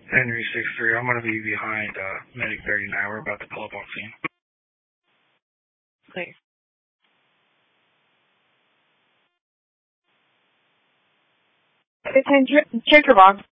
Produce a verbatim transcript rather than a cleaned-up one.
Henry six three, I'm going to be behind uh, Medic thirty-nine. We're about to pull up on scene. Clear. It's in check your box.